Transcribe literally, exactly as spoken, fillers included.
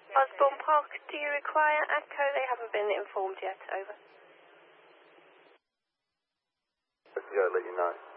Osborne Park, do you require echo? They haven't been informed yet, over. Yeah, I'll let you know.